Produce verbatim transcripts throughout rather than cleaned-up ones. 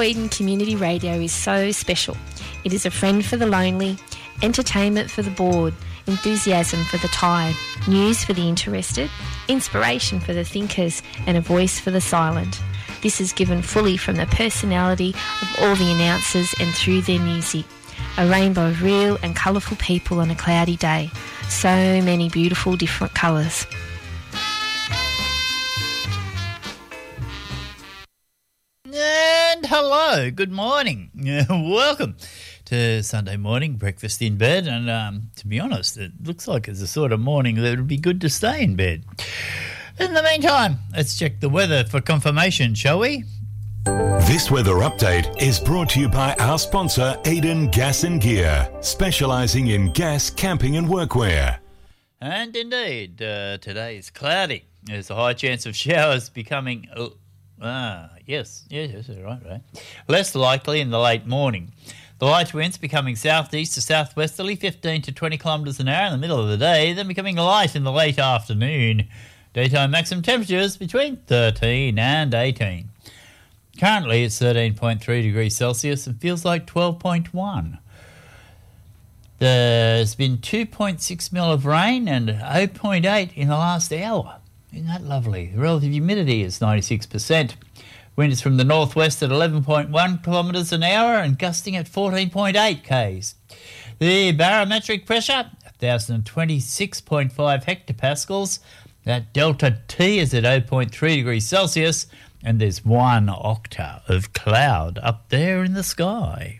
Hello Eden Community Radio is so special. It is a friend for the lonely, entertainment for the bored, enthusiasm for the tired, news for the interested, inspiration for the thinkers, and a voice for the silent. This is given fully from the personality of all the announcers and through their music. A rainbow of real and colourful people on a cloudy day. So many beautiful different colours. And hello, good morning. Welcome to Sunday morning breakfast in bed. And um, to be honest, it looks like it's the sort of morning that would be good to stay in bed. In the meantime, let's check the weather for confirmation, shall we? This weather update is brought to you by our sponsor, Eden Gas and Gear, specialising in gas, camping and workwear. And indeed, uh, today is cloudy. There's a high chance of showers becoming... Uh, ah, yes, yes, yes, right, right. Less likely in the late morning. The light winds becoming southeast to southwesterly, fifteen to twenty kilometres an hour in the middle of the day, then becoming light in the late afternoon. Daytime maximum temperatures between thirteen and eighteen. Currently it's thirteen point three degrees Celsius and feels like twelve point one. There's been two point six mil of rain and zero point eight in the last hour. Isn't that lovely? The relative humidity is ninety-six percent. Wind is from the northwest at eleven point one kilometres an hour and gusting at fourteen point eight k's. The barometric pressure, one thousand twenty-six point five hectopascals. That delta T is at zero point three degrees Celsius. And there's one octa of cloud up there in the sky.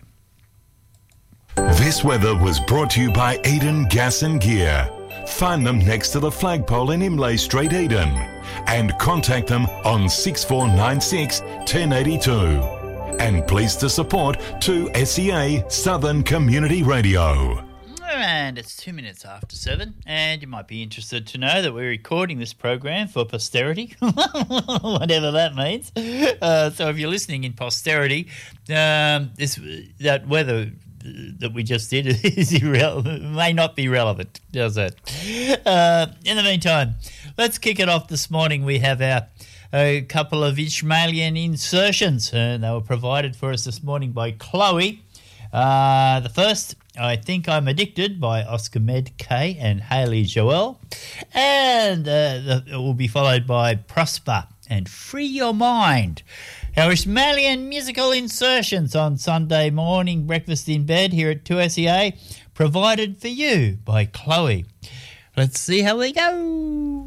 This weather was brought to you by Eden Gas and Gear. Find them next to the flagpole in Imlay Street, Eden. And contact them on six four nine six, one zero eight two. And pleased to support two S E A Southern Community Radio. And it's two minutes after seven, and you might be interested to know that we're recording this program for posterity, whatever that means. Uh, so if you're listening in posterity, um, this that weather that we just did is irrelevant, may not be relevant. How's that? Uh, in the meantime, let's kick it off this morning. We have our a couple of Ishmaelian insertions, and they were provided for us this morning by Chloe. Uh, the first, I Think I'm Addicted by Oscar Med K and Haley Joel. And uh, the, it will be followed by Prosper and Free Your Mind. Our Ishmaelian musical insertions on Sunday morning breakfast in bed here at two S E A, provided for you by Chloe. Let's see how we go.